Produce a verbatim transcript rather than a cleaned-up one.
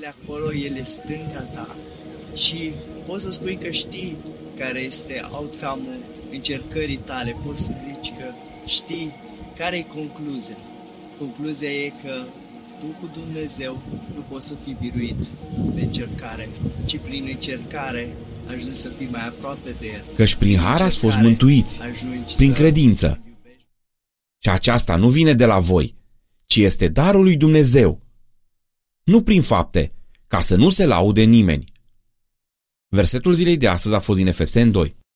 de acolo, El e stânga ta și poți să spui că știi care este outcome-ul încercării tale, poți să zici că știi care e concluzia. Concluzia e că tu cu Dumnezeu nu poți să fii biruit de încercare, ci prin încercare ajungi să fii mai aproape de El. Căci prin har ați fost mântuiți, prin credință. Și aceasta nu vine de la voi, ci este darul lui Dumnezeu. Nu prin fapte, ca să nu se laude nimeni. Versetul zilei de astăzi a fost din Efeseni doi.